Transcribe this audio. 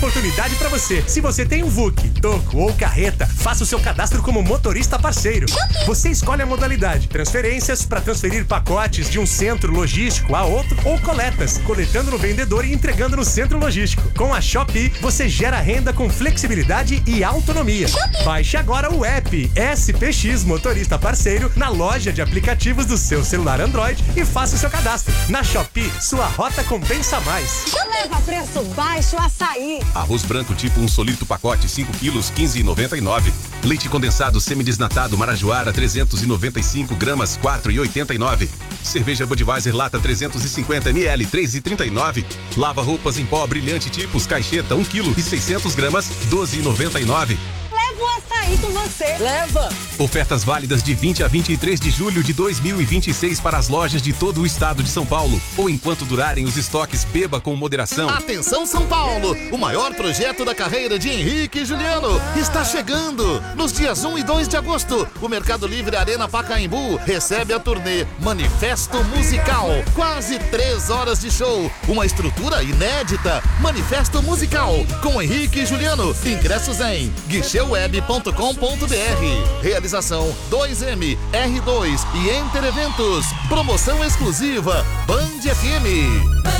oportunidade para você. Se você tem um VUC, toco ou carreta, faça o seu cadastro como motorista parceiro. Você escolhe a modalidade: transferências para transferir pacotes de um centro logístico a outro ou coletas, coletando no vendedor e entregando no centro logístico. Com a Shopee, você gera renda com flexibilidade e autonomia. Baixe agora o app SPX Motorista Parceiro na loja de aplicativos do seu celular Android e faça o seu cadastro. Na Shopee, sua rota compensa mais. Leva preço baixo açaí. Arroz branco tipo 1 solito pacote 5 quilos 15,99. Leite condensado semidesnatado Marajoara 395 gramas 4,89. Cerveja Budweiser lata 350 ml 3,39. Lava roupas em pó brilhante tipos caixeta 1 quilo e 600 gramas 12,99. Leva o açaí com você. Leva. Ofertas válidas de 20 a 23 de julho de 2026 para as lojas de todo o estado de São Paulo. Ou enquanto durarem os estoques, beba com moderação. Atenção São Paulo! O maior projeto da carreira de Henrique e Juliano está chegando! Nos dias 1 e 2 de agosto, o Mercado Livre Arena Pacaembu recebe a turnê Manifesto Musical. Quase 3 horas de show. Uma estrutura inédita. Manifesto Musical com Henrique e Juliano. Ingressos em guicheweb.com.br. Realização 2M, R2 e Enter Eventos. Promoção exclusiva Band FM.